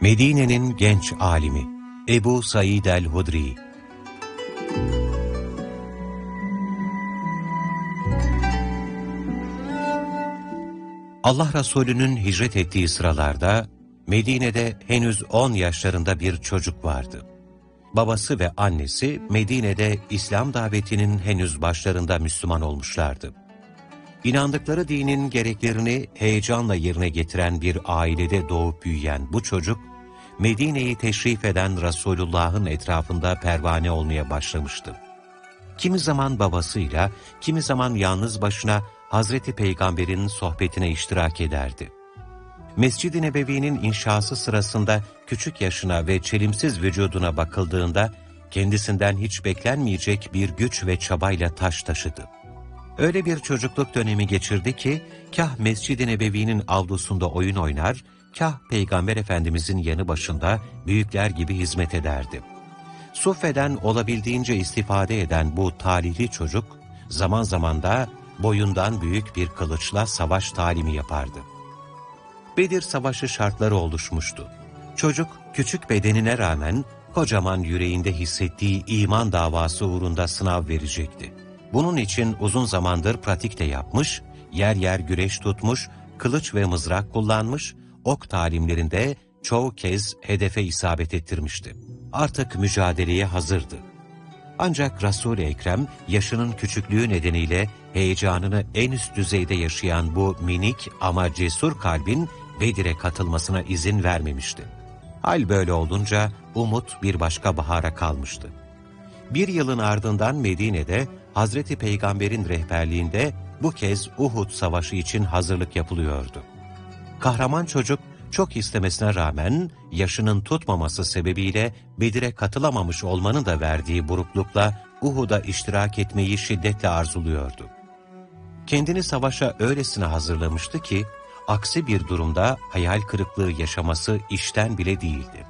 Medine'nin genç alimi Ebu Said el-Hudri. Allah Resulü'nün hicret ettiği sıralarda Medine'de henüz 10 yaşlarında bir çocuk vardı. Babası ve annesi Medine'de İslam davetinin henüz başlarında Müslüman olmuşlardı. İnandıkları dinin gereklerini heyecanla yerine getiren bir ailede doğup büyüyen bu çocuk, Medine'yi teşrif eden Resulullah'ın etrafında pervane olmaya başlamıştı. Kimi zaman babasıyla, kimi zaman yalnız başına Hazreti Peygamber'in sohbetine iştirak ederdi. Mescid-i Nebevi'nin inşası sırasında küçük yaşına ve çelimsiz vücuduna bakıldığında kendisinden hiç beklenmeyecek bir güç ve çabayla taş taşıdı. Öyle bir çocukluk dönemi geçirdi ki, kah Mescid-i Nebevi'nin avlusunda oyun oynar, kah Peygamber Efendimizin yanı başında büyükler gibi hizmet ederdi. Suffe'den olabildiğince istifade eden bu talihli çocuk, zaman zaman da boyundan büyük bir kılıçla savaş talimi yapardı. Bedir Savaşı şartları oluşmuştu. Çocuk, küçük bedenine rağmen kocaman yüreğinde hissettiği iman davası uğrunda sınav verecekti. Bunun için uzun zamandır pratik de yapmış, yer yer güreş tutmuş, kılıç ve mızrak kullanmış, ok talimlerinde çoğu kez hedefe isabet ettirmişti. Artık mücadeleye hazırdı. Ancak Resul-i Ekrem yaşının küçüklüğü nedeniyle heyecanını en üst düzeyde yaşayan bu minik ama cesur kalbin Bedir'e katılmasına izin vermemişti. Hal böyle olunca umut bir başka bahara kalmıştı. Bir yılın ardından Medine'de Hazreti Peygamber'in rehberliğinde bu kez Uhud Savaşı için hazırlık yapılıyordu. Kahraman çocuk çok istemesine rağmen yaşının tutmaması sebebiyle Bedir'e katılamamış olmanın da verdiği buruklukla Uhud'a iştirak etmeyi şiddetle arzuluyordu. Kendini savaşa öylesine hazırlamıştı ki, aksi bir durumda hayal kırıklığı yaşaması işten bile değildi.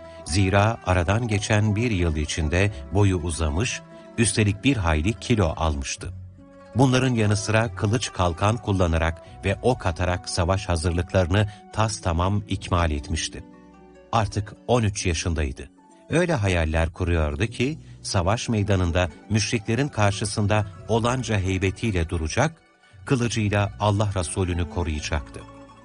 Zira aradan geçen bir yıl içinde boyu uzamış, üstelik bir hayli kilo almıştı. Bunların yanı sıra kılıç kalkan kullanarak ve ok atarak savaş hazırlıklarını tamam ikmal etmişti. Artık 13 yaşındaydı. Öyle hayaller kuruyordu ki, savaş meydanında müşriklerin karşısında olanca heybetiyle duracak, kılıcıyla Allah Resulü'nü koruyacaktı.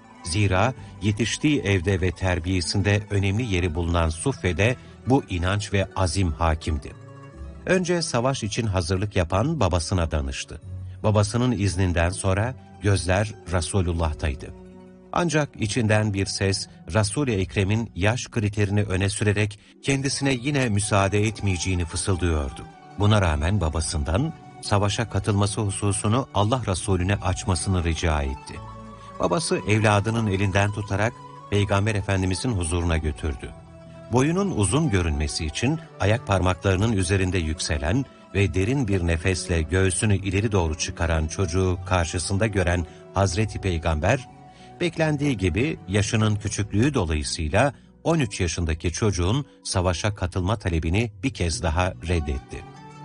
Zira yetiştiği evde ve terbiyesinde önemli yeri bulunan Suffe'de bu inanç ve azim hakimdi. Önce savaş için hazırlık yapan babasına danıştı. Babasının izninden sonra gözler Resulullah'taydı. Ancak içinden bir ses Resul-i Ekrem'in yaş kriterini öne sürerek kendisine yine müsaade etmeyeceğini fısıldıyordu. Buna rağmen babasından savaşa katılması hususunu Allah Resulüne açmasını rica etti. Babası evladının elinden tutarak Peygamber Efendimizin huzuruna götürdü. Boyunun uzun görünmesi için ayak parmaklarının üzerinde yükselen ve derin bir nefesle göğsünü ileri doğru çıkaran çocuğu karşısında gören Hazreti Peygamber, beklendiği gibi yaşının küçüklüğü dolayısıyla 13 yaşındaki çocuğun savaşa katılma talebini bir kez daha reddetti.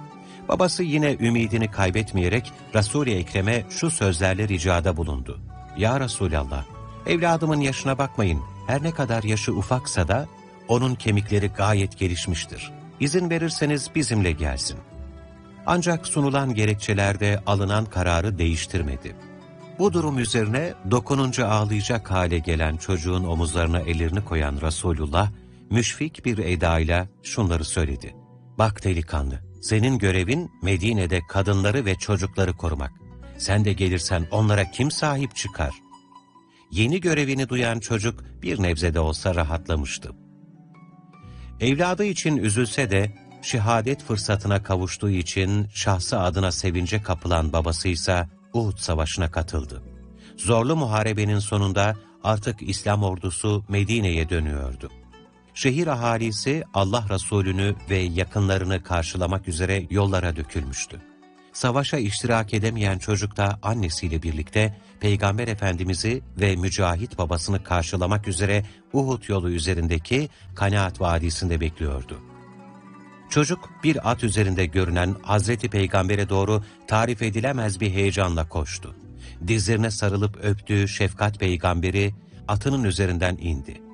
Babası yine ümidini kaybetmeyerek Resul-i Ekrem'e şu sözlerle ricada bulundu. Ya Resulallah, evladımın yaşına bakmayın, her ne kadar yaşı ufaksa da onun kemikleri gayet gelişmiştir. İzin verirseniz bizimle gelsin. Ancak sunulan gerekçelerde alınan kararı değiştirmedi. Bu durum üzerine dokununca ağlayacak hale gelen çocuğun omuzlarına ellerini koyan Resulullah, müşfik bir edayla şunları söyledi. Bak delikanlı, senin görevin Medine'de kadınları ve çocukları korumak. Sen de gelirsen onlara kim sahip çıkar? Yeni görevini duyan çocuk bir nebze de olsa rahatlamıştı. Evladı için üzülse de şehadet fırsatına kavuştuğu için şahsı adına sevince kapılan babasıysa Uhud Savaşı'na katıldı. Zorlu muharebenin sonunda artık İslam ordusu Medine'ye dönüyordu. Şehir ahalisi Allah Resulü'nü ve yakınlarını karşılamak üzere yollara dökülmüştü. Savaşa iştirak edemeyen çocuk da annesiyle birlikte Peygamber Efendimiz'i ve mücahit babasını karşılamak üzere Uhud yolu üzerindeki Kanaat Vadisi'nde bekliyordu. Çocuk bir at üzerinde görünen Hazreti Peygamber'e doğru tarif edilemez bir heyecanla koştu. Dizlerine sarılıp öptüğü şefkat peygamberi atının üzerinden indi.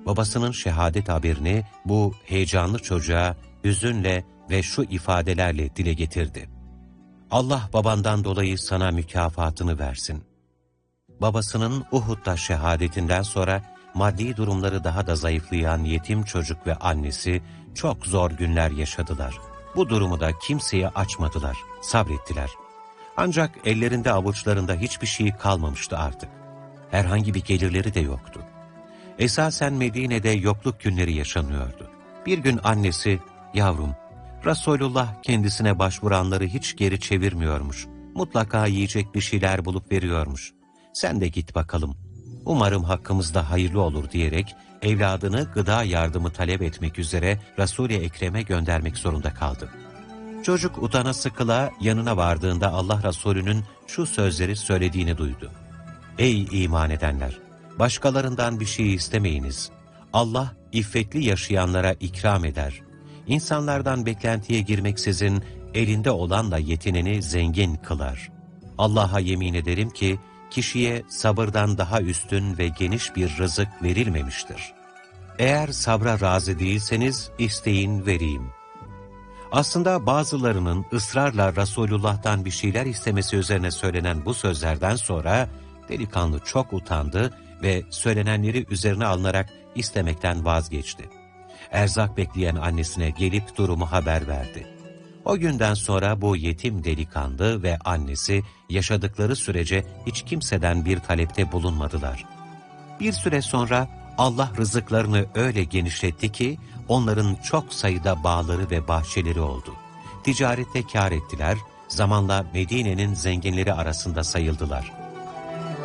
babasının şehadet haberini bu heyecanlı çocuğa hüzünle ve şu ifadelerle dile getirdi. Allah babandan dolayı sana mükafatını versin. Babasının Uhud'da şehadetinden sonra maddi durumları daha da zayıflayan yetim çocuk ve annesi çok zor günler yaşadılar. Bu durumu da kimseye açmadılar, sabrettiler. Ancak ellerinde avuçlarında hiçbir şey kalmamıştı artık. Herhangi bir gelirleri de yoktu. Esasen Medine'de yokluk günleri yaşanıyordu. Bir gün annesi, yavrum, Resulullah kendisine başvuranları hiç geri çevirmiyormuş. Mutlaka yiyecek bir şeyler bulup veriyormuş. Sen de git bakalım. Umarım hakkımızda hayırlı olur diyerek evladını gıda yardımı talep etmek üzere Resul-i Ekrem'e göndermek zorunda kaldı. Çocuk utana sıkıla yanına vardığında Allah Resulü'nün şu sözleri söylediğini duydu. Ey iman edenler! Başkalarından bir şey istemeyiniz. Allah iffetli yaşayanlara ikram eder. İnsanlardan beklentiye girmeksizin elinde olanla yetineni zengin kılar. Allah'a yemin ederim ki kişiye sabırdan daha üstün ve geniş bir rızık verilmemiştir. Eğer sabra razı değilseniz isteyin vereyim. Aslında bazılarının ısrarla Resulullah'tan bir şeyler istemesi üzerine söylenen bu sözlerden sonra delikanlı çok utandı ve söylenenleri üzerine alınarak istemekten vazgeçti. Erzak bekleyen annesine gelip durumu haber verdi. O günden sonra bu yetim delikanlı ve annesi yaşadıkları sürece hiç kimseden bir talepte bulunmadılar. Bir süre sonra Allah rızıklarını öyle genişletti ki onların çok sayıda bağları ve bahçeleri oldu. Ticarette kâr ettiler, zamanla Medine'nin zenginleri arasında sayıldılar.